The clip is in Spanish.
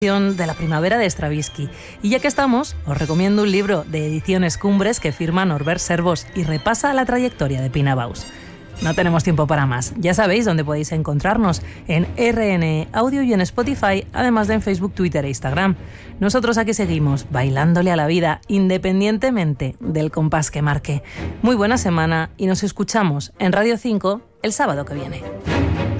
de la primavera de Stravinsky. Y ya que estamos, os recomiendo un libro de Ediciones Cumbres que firma Norbert Servos y repasa la trayectoria de Pina Bausch. No tenemos tiempo para más. Ya sabéis dónde podéis encontrarnos, en RN Audio y en Spotify, además de en Facebook, Twitter e Instagram. Nosotros aquí seguimos, bailándole a la vida, independientemente del compás que marque. Muy buena semana y nos escuchamos en Radio 5 el sábado que viene.